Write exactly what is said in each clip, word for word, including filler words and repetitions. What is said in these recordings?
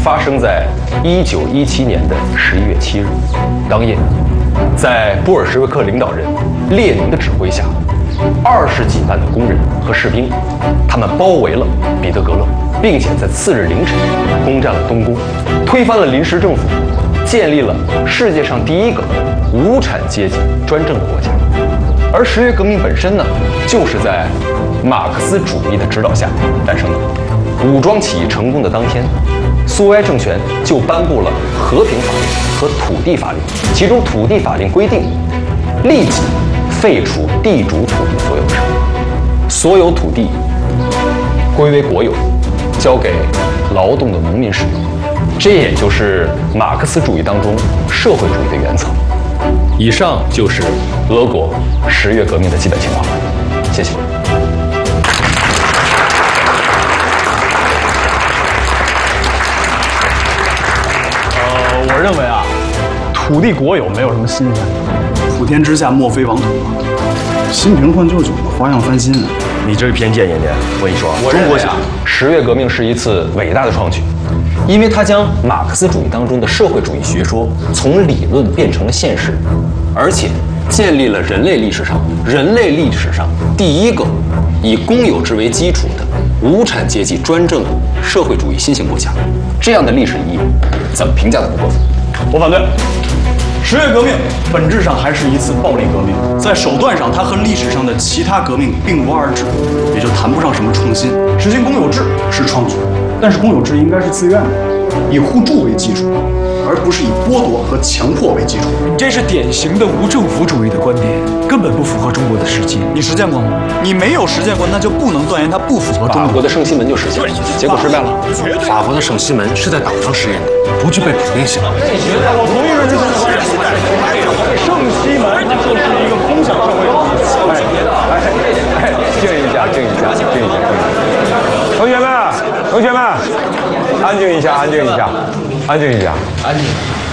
发生在一九一七年的十一月七日。当夜，在布尔什维克领导人列宁的指挥下，二十几万的工人和士兵，他们包围了彼得格勒，并且在次日凌晨攻占了东宫，推翻了临时政府，建立了世界上第一个无产阶级专政的国家。而十月革命本身呢，就是在马克思主义的指导下诞生的。武装起义成功的当天，苏维埃政权就颁布了和平法令和土地法令，其中土地法令规定，立即废除地主土地所有制，所有土地归为国有，交给劳动的农民使用。这也就是马克思主义当中社会主义的原则。以上就是俄国十月革命的基本情况，谢谢。 呃，我认为啊，土地国有没有什么新鲜的，普天之下莫非王土嘛。新瓶换旧酒嘛，花样翻新啊。 你这是偏见，年年。我跟你说， 我认为啊，十月革命是一次伟大的创举。因为它将马克思主义当中的社会主义学说从理论变成了现实，而且建立了人类历史上人类历史上第一个以公有制为基础的无产阶级专政社会主义新型国家。这样的历史意义，怎么评价都不过分。 我反对。十月革命本质上还是一次暴力革命，在手段上它和历史上的其他革命并无二致，也就谈不上什么创新。实行公有制是创举，但是公有制应该是自愿的，以互助为基础，而不是以剥夺和强迫为基础。 这是典型的无政府主义的观点，根本不符合中国的实际。 你实践过吗？你没有实践过，那就不能断言它不符合中国。法国的圣西门就实现了，结果失败了。 法国的圣西门是在岛上实验的，不具备普遍性。 我同意认真的。圣西门它就是一个空想社会。 哎哎哎，静一下，静一下，静一下。同学们，同学们，安静一下，安静一下，安静一下， 安静。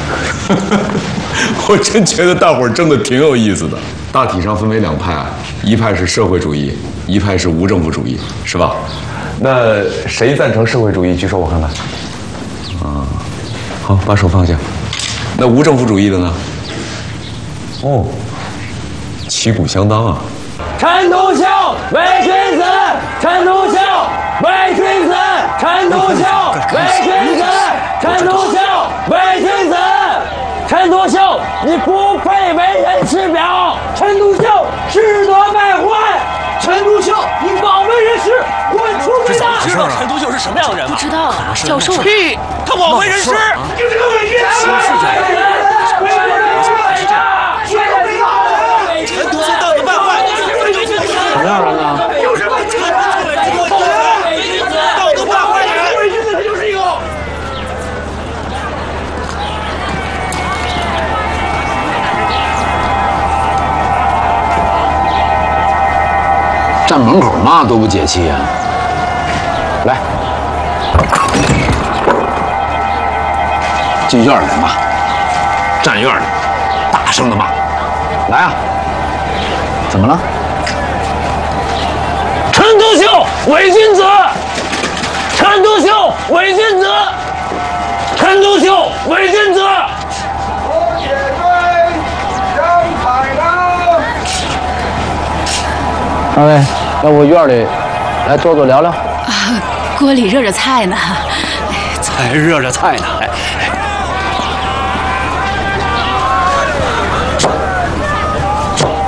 我真觉得大伙儿争的挺有意思的。大体上分为两派，一派是社会主义，一派是无政府主义，是吧？ 那谁赞成社会主义？举手我看看。 啊，好，把手放下。那无政府主义的呢？哦，旗鼓相当啊。 陈独秀，伪君子！陈独秀，伪君子！陈独秀，伪君子！陈独秀，伪君子！陈独秀，你不配为人师表！陈独秀，师德败坏！陈独秀，你枉为人师，滚出北大！ 知道陈独秀是什么样的人吗？ 不知道，教授。 屁！他枉为人师！ 你这个伪君子！ 陈独秀道德败坏！ 什么样人呢？就是道德败坏的人！ 伪君子他就是一个。 站门口骂多不解气啊！来，进院里骂，站院里大声的骂，来啊！怎么了？ 陈独秀，伪君子！陈独秀，伪君子！陈独秀，伪君子！ 二位，要不院里来坐坐聊聊？ 啊，锅里热着菜呢。 才热着菜呢，哎，